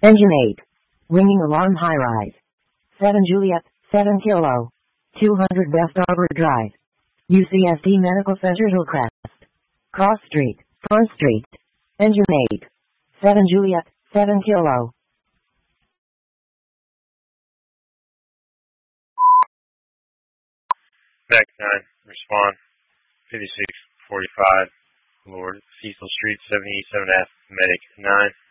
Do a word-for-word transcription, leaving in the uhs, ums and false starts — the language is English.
Engine eight. Ringing alarm high rise. seven Juliet, seven Kilo. two hundred West Arbor Drive. U C S D Medical Center Hillcrest. Cross Street, Front Street. Engine eight. seven Juliet, seven Kilo. Back nine. Respond. fifty-six forty-five. Lord. Cecil Street, seventy-seven F. Medic nine.